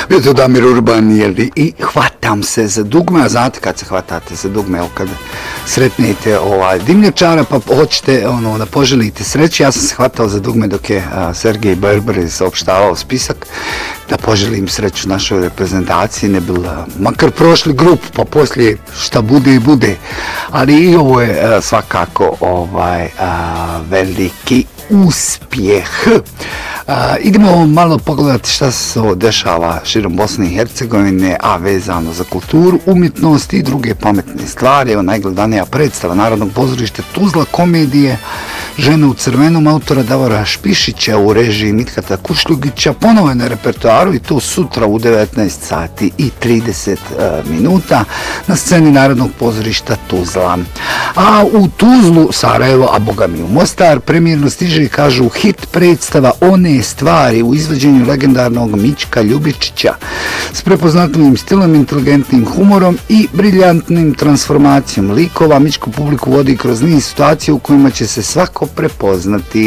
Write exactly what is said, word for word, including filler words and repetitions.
Eto Damir Urban, jeli, i hvatam se za dugme, a znate kad se hvatate za dugme, evo kad sretnete ovaj dimnjačara pa hoćete ono, da poželite sreće, ja sam se hvatao za dugme dok je a, Sergej Berber saopštavao spisak, da poželim sreću našoj reprezentaciji, ne bila makar prošli grup, pa poslije šta bude i bude, ali i ovo je a, svakako ovaj a, veliki uspjeh. A, idemo malo pogledati šta se dešava širom Bosne i Hercegovine, a vezano za kulturu, umjetnost i druge pametne stvari. Evo najgledanija predstava Narodnog pozorišta Tuzla, komedije Žene u crvenom autora Davora Špišića u režiji Mitkata Kušljugića, ponovo je na repertoaru i to sutra u devetnaest sati i trideset minuta na sceni Narodnog pozorišta Tuzla. A u Tuzlu, Sarajevo, a boga mi u Mostar, premijerno stiže, kažu, hit predstava One stvari u izvođenju legendarnog Mićka Ljubičića s prepoznatljivim stilom, inteligentnim humorom i briljantnim transformacijom likova. Mićko publiku vodi kroz niz situacija u kojima će se svako prepoznati.